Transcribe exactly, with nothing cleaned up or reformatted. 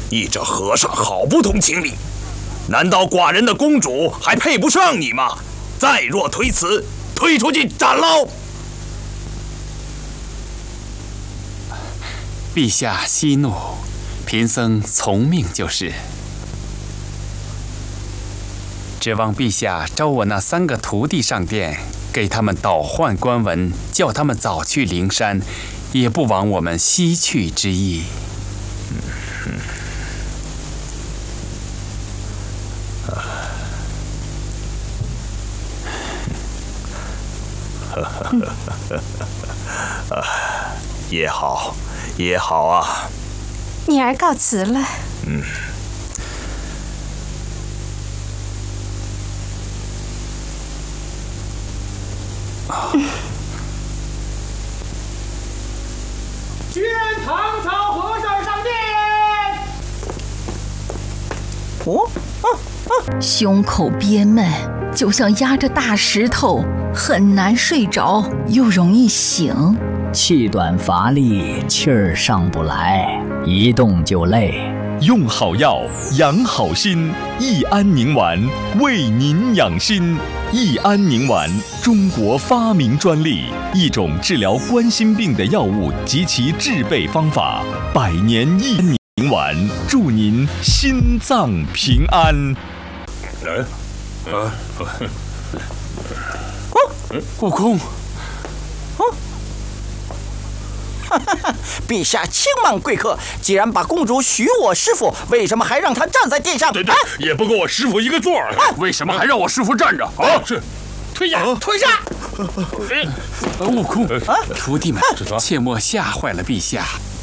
你这和尚好不通情理！难道寡人的公主还配不上你吗？再若推辞，推出去斩喽！ 陛下息怒，贫僧从命就是。指望陛下招我那三个徒弟上殿，给他们倒换官文，叫他们早去灵山，也不枉我们西去之意。嗯啊，也好，也好啊。 女儿告辞了。 嗯。 宣唐朝和尚上殿。 哦，啊啊！胸口憋闷，就像压着大石头，很难睡着，又容易醒。 气短乏力，气儿上不来，一动就累。 用好药，养好心，益安宁丸为您养心。益安宁丸，中国发明专利，一种治疗冠心病的药物及其制备方法。百年益安宁丸，祝您心脏平安。 嗯，啊，哦，悟空， 哦。哈哈哈！陛下轻慢贵客，既然把公主许我师父，为什么还让她站在殿上？ 对对，啊、也不给我师父一个座儿。 啊、为什么还让我师父站着？啊， 是， 退下，退下！ 悟空，啊，徒弟们，切莫吓坏了陛下。